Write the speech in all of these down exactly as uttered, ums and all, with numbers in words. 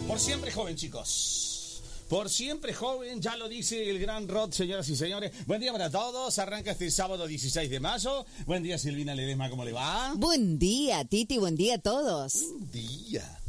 Por siempre joven, chicos. Por siempre joven, ya lo dice el gran Rod, señoras y señores. Buen día para todos. Arranca este sábado dieciséis de mayo. Buen día, Silvina Ledesma, ¿cómo le va? Buen día, Titi, buen día a todos. Buen día.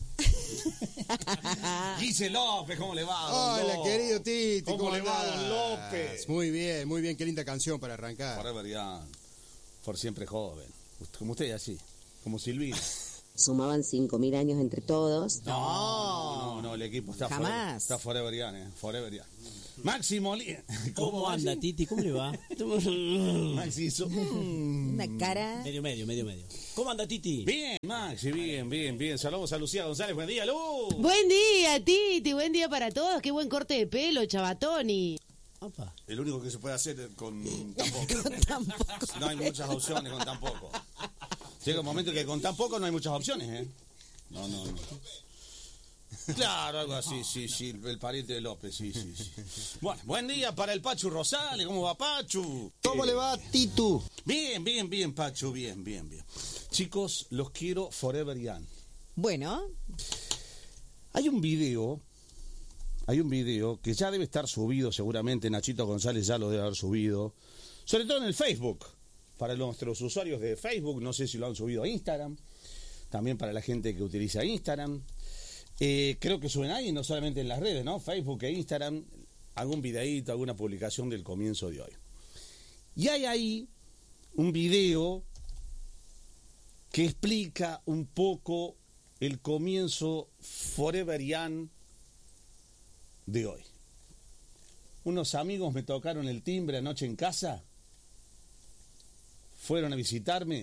Guise López, ¿cómo le va, don Hola, Ló? querido Titi, ¿Cómo, ¿cómo le va, andás? don López? Muy bien, muy bien, qué linda canción para arrancar. Forever Young. Por siempre joven. Como usted, así. Como Silvina. Sumaban cinco mil años entre todos. No, no, no, no, el equipo está Jamás. forever, está forever young, eh, forever young. Máximo Molina. ¿Cómo anda, Titi? ¿Cómo le va? Maxi hizo. Una cara. Medio, medio, medio, medio. ¿Cómo anda, Titi? Bien, Maxi, bien, bien, bien. Saludamos a Lucía González. Buen día, Luz. Buen día, Titi, buen día para todos. Qué buen corte de pelo, Chabatoni. Opa. El único que se puede hacer con tan poco. Con tan poco. No hay muchas opciones con tan poco. Llega un momento que con tan poco no hay muchas opciones, ¿eh? No, no, no. Claro, algo así, sí, sí, el pariente de López, sí, sí, sí. Bueno, buen día para el Pachu Rosales, ¿cómo va Pachu? ¿Cómo le va, Titu? Bien, bien, bien, Pachu, bien, bien, bien. Chicos, los quiero forever young. Bueno, Hay un video, hay un video que ya debe estar subido seguramente, Nachito González ya lo debe haber subido, sobre todo en el Facebook, para nuestros usuarios de Facebook, no sé si lo han subido a Instagram, también para la gente que utiliza Instagram. Eh, creo que suben ahí, no solamente en las redes, ¿no? Facebook e Instagram, algún videíto, alguna publicación del comienzo de hoy. Y hay ahí un video que explica un poco el comienzo forever young de hoy. Unos amigos me tocaron el timbre anoche en casa, fueron a visitarme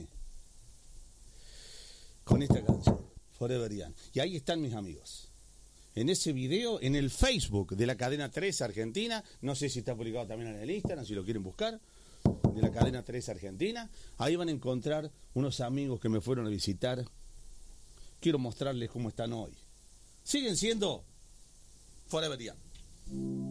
con esta canción, Forever Young. Y ahí están mis amigos. En ese video, en el Facebook de la cadena tres Argentina, no sé si está publicado también en el Instagram, si lo quieren buscar, de la cadena tres Argentina, ahí van a encontrar unos amigos que me fueron a visitar. Quiero mostrarles cómo están hoy. Siguen siendo Forever Young.